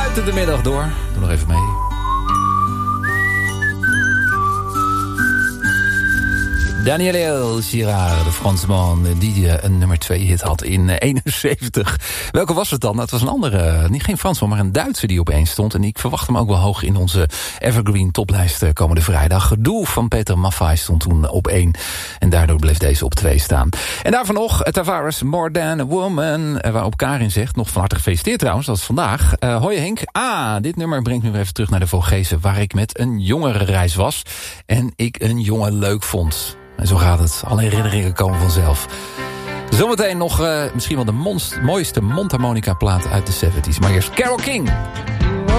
starten de middag door. Doe nog even mee. Daniel Girard, de Fransman die een nummer 2 hit had in 71. Welke was het dan? Het was een andere, geen Fransman, maar een Duitser die op 1 stond. En ik verwacht hem ook wel hoog in onze Evergreen toplijst komende vrijdag. Gedoe van Peter Maffay stond toen op 1. En daardoor bleef deze op 2 staan. En daarvan nog Tavares, More Than a Woman. Waarop Karin zegt, nog van harte gefeliciteerd trouwens, dat is vandaag. Hoi Henk, dit nummer brengt me weer even terug naar de Vogezen, waar ik met een jongerenreis was. En ik een jongen leuk vond. En zo gaat het. Alle herinneringen komen vanzelf. Zometeen nog misschien wel de mooiste mondharmonica plaat uit de 70's. Maar eerst Carole King.